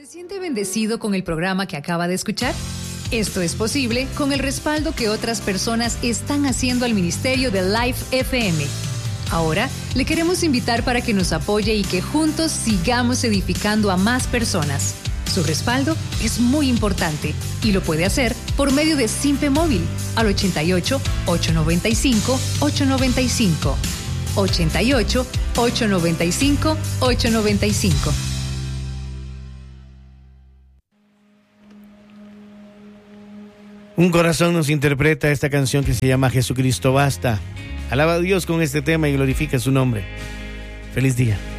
¿Se siente bendecido con el programa que acaba de escuchar? Esto es posible con el respaldo que otras personas están haciendo al ministerio de Life FM. Ahora le queremos invitar para que nos apoye y que juntos sigamos edificando a más personas. Su respaldo es muy importante y lo puede hacer por medio de Simpe Móvil al 88-895-895. 88-895-895. Un corazón nos interpreta esta canción que se llama Jesucristo Basta. Alaba a Dios con este tema y glorifica su nombre. Feliz día.